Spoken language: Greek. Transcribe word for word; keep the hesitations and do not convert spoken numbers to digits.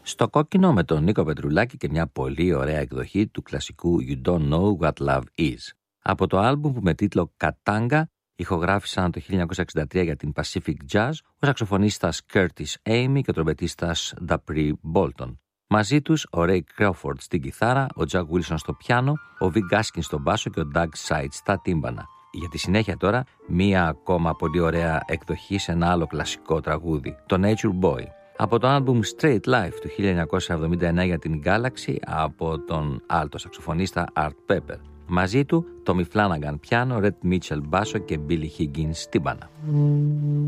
Στο κόκκινο με τον Νίκο Πετρουλάκη και μια πολύ ωραία εκδοχή του κλασικού You Don't Know What Love Is. Από το άλμπουμ που με τίτλο Κατάγκα ηχογράφησαν το χίλια εννιακόσια εξήντα τρία για την Pacific Jazz ο σαξοφωνίστας Curtis Amy και ο τρομπετίστας Dupree Bolton. Μαζί τους ο Ray Crawford στην κιθάρα, ο Jack Wilson στο πιάνο, ο Vic Gaskin στο μπάσο και ο Doug Seitz στα τύμπανα. Για τη συνέχεια τώρα, μία ακόμα πολύ ωραία εκδοχή σε ένα άλλο κλασικό τραγούδι, το Nature Boy. Από το άλμπουμ Straight Life του χίλια εννιακόσια εβδομήντα εννέα για την Galaxy από τον άλτο σαξοφωνίστα Art Pepper. Μαζί του, Tommy Flanagan πιάνο, Red Mitchell μπάσο και Billy Higgins τύμπανα.